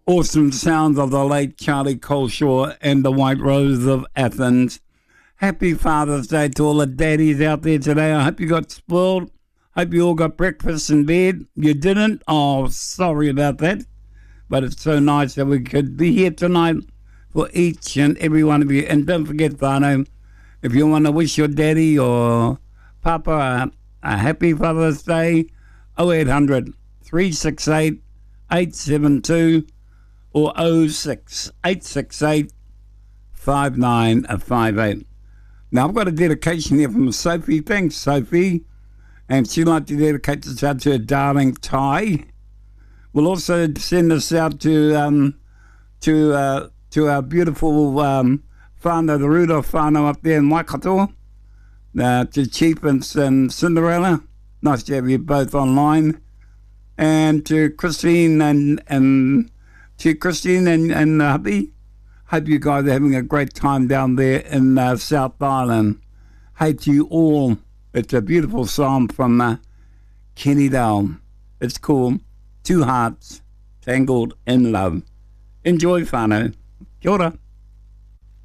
Awesome sounds of the late Charlie Coleshaw and the White Rose of Athens. Happy Father's Day to all the daddies out there today. I hope you got spoiled. Hope you all got breakfast in bed. You didn't? Oh, sorry about that. But it's so nice that we could be here tonight for each and every one of you. And don't forget, Whānau, if you want to wish your daddy or papa a happy Father's Day, 0800 368 872 or 06 868 5958. Now, I've got a dedication here from Sophie. Thanks, Sophie. And she'd like to dedicate this out to her darling Ty. We'll also send this out to our beautiful whānau, the Rudolph whānau up there in Waikato, to Chief and Cinderella. Nice to have you both online. And to Christine and hubby. Hope you guys are having a great time down there in South Island. Hey to you all. It's a beautiful song from Kenny Dale. It's called Two Hearts Tangled in Love. Enjoy, whānau. Kia ora.